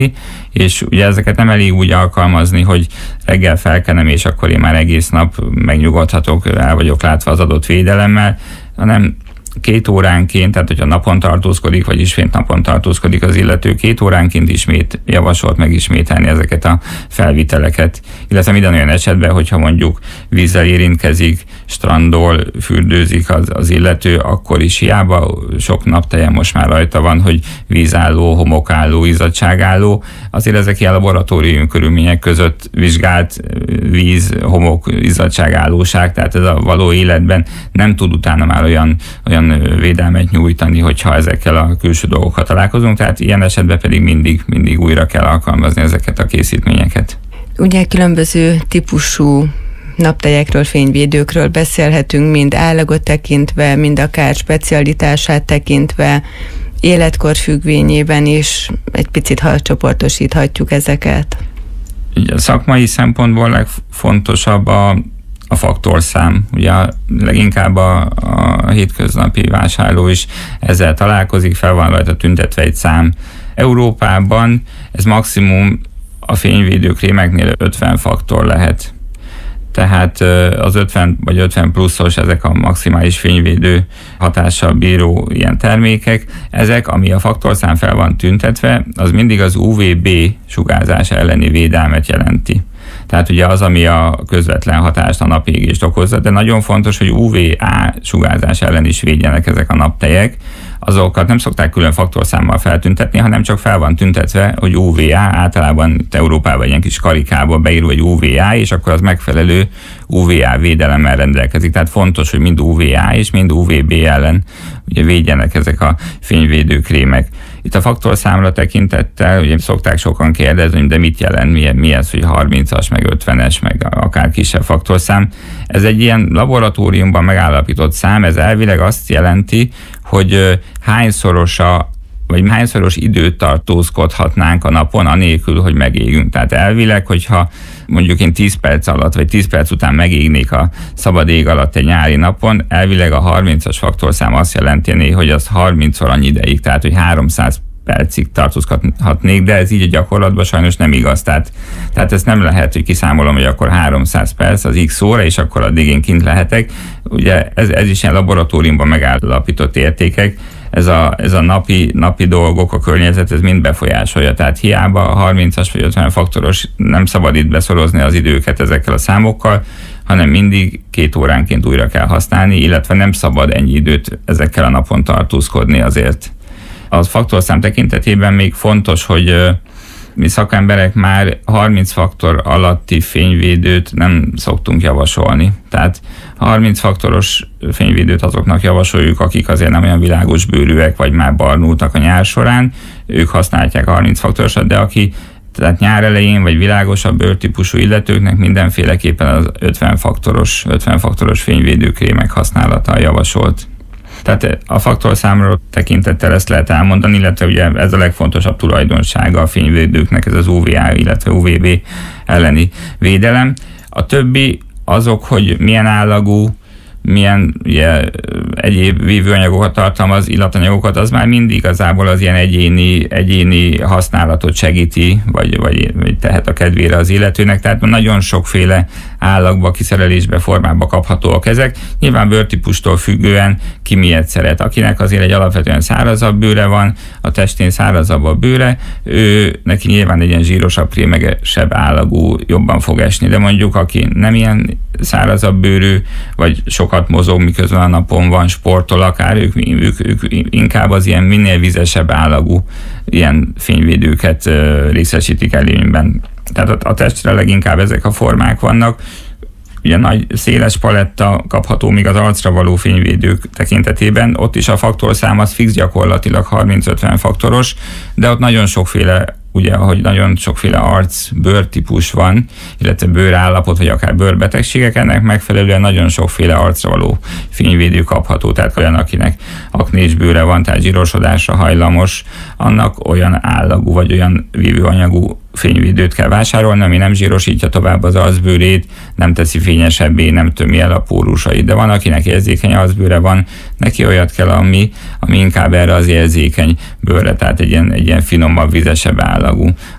és ugye ezeket nem elég úgy alkalmazni, hogy reggel felkenem, és akkor én már egész nap megnyugodhatok, el vagyok látva az adott védelemmel, hanem 2 óránként, tehát hogyha napon tartózkodik, vagy ismét napon tartózkodik az illető, 2 óránként ismét javasolt megismételni ezeket a felviteleket. Illetve minden olyan esetben, hogyha mondjuk vízzel érintkezik, strandol, fürdőzik az illető, akkor is hiába sok napteje most már rajta van, hogy vízálló, homokálló, izzadságálló, azért ezek ilyen laboratórium körülmények között vizsgált víz, homok, izzadságállóság, tehát ez a való életben nem tud utána már olyan védelmet nyújtani, hogyha ezekkel a külső dolgokkal találkozunk, tehát ilyen esetben pedig mindig újra kell alkalmazni ezeket a készítményeket. Ugye különböző típusú naptejekről, fényvédőkről beszélhetünk, mind állagot tekintve, mind akár specialitását tekintve, életkor függvényében is egy picit csoportosíthatjuk ezeket. Ugye a szakmai szempontból legfontosabb a faktorszám. Ugye leginkább a hétköznapi vásárló is ezzel találkozik, fel van rajta tüntetve egy szám. Európában ez maximum a fényvédőkrémeknél 50 faktor lehet. Tehát az 50 vagy 50 pluszos ezek a maximális fényvédő hatással bíró ilyen termékek. Ezek, ami a faktorszám fel van tüntetve, az mindig az UVB sugárzás elleni védelmet jelenti. Tehát ugye az, ami a közvetlen hatást, a napégést okozza, de nagyon fontos, hogy UVA sugárzás ellen is védjenek ezek a naptejek. Azokat nem szokták külön faktorszámmal feltüntetni, hanem csak fel van tüntetve, hogy UVA, általában itt Európában ilyen kis karikába beírva, hogy UVA, és akkor az megfelelő UVA védelemmel rendelkezik. Tehát fontos, hogy mind UVA és mind UVB ellen ugye védjenek ezek a fényvédőkrémek. Itt a faktorszámra tekintettel, ugye szokták sokan kérdezni, de mit jelent, mi ez, hogy 30-as, meg 50-es, meg akár kisebb faktorszám. Ez egy ilyen laboratóriumban megállapított szám, ez elvileg azt jelenti, hogy hányszoros időt tartózkodhatnánk a napon, anélkül, hogy megégünk. Tehát elvileg, hogyha mondjuk én 10 perc alatt, vagy 10 perc után megégnék a szabad ég alatt egy nyári napon, elvileg a 30-as faktorszám azt jelenteni, hogy az 30-szor annyi ideig, tehát hogy 300 percig tartózkodhatnék, de ez így a gyakorlatban sajnos nem igaz. Tehát ezt nem lehet, hogy kiszámolom, hogy akkor 300 perc az x óra, és akkor addig én kint lehetek. Ugye ez is ilyen laboratóriumban megállapított értékek. Ez a napi dolgok, a környezet, ez mind befolyásolja. Tehát hiába a 30-as vagy 50 faktoros nem szabad itt beszorozni az időket ezekkel a számokkal, hanem mindig 2 óránként újra kell használni, illetve nem szabad ennyi időt ezekkel a napon tartózkodni azért. A faktorszám tekintetében még fontos, hogy mi szakemberek már 30 faktor alatti fényvédőt nem szoktunk javasolni. Tehát 30 faktoros fényvédőt azoknak javasoljuk, akik azért nem olyan világos bőrűek, vagy már barnultak a nyár során, ők használják a 30 faktorosat, de aki tehát nyár elején, vagy világosabb bőrtípusú illetőknek mindenféleképpen az 50 faktoros fényvédőkrémek használata javasolt. Tehát a faktorszámról tekintettel ezt lehet elmondani, illetve ugye ez a legfontosabb tulajdonsága a fényvédőknek, ez az UVA, illetve UVB elleni védelem. A többi azok, hogy milyen állagú, milyen ugye, egyéb vívőanyagokat tartalmaz, illatanyagokat, az már mind igazából az ilyen egyéni használatot segíti, vagy tehet a kedvére az illetőnek, tehát nagyon sokféle állagba, kiszerelésbe, formába kaphatóak ezek. Nyilván bőrtípustól függően ki miért szeret. Akinek azért egy alapvetően szárazabb bőre van, a testén szárazabb a bőre, neki nyilván egy ilyen zsírosabb, krémegesebb állagú jobban fog esni, de mondjuk aki nem ilyen szárazabb bőrű, vagy sokat mozog, miközben a napon van, sportol akár, ők inkább az ilyen minél vizesebb állagú ilyen fényvédőket részesítik előnyben. Tehát a testre leginkább ezek a formák vannak. Ugye nagy, széles paletta kapható még az arcra való fényvédők tekintetében, ott is a faktorszám az fix gyakorlatilag 30-50 faktoros, de ott nagyon sokféle, ugye, ahogy nagyon sokféle bőrtípus van, illetve bőrállapot, vagy akár bőrbetegségek, ennek megfelelően nagyon sokféle arcra való fényvédő kapható, tehát olyan, akinek aknés bőre van, tehát zsírosodásra hajlamos, annak olyan állagú, vagy olyan vívőanyagú fényvédőt kell vásárolni, ami nem zsírosítja tovább az arcbőrét, nem teszi fényesebbé, nem tömi el a pórusait. De van, akinek érzékeny arcbőre van, neki olyat kell, ami inkább erre az érzékeny bőrre, tehát egy ilyen finomabb, vizesebb állagú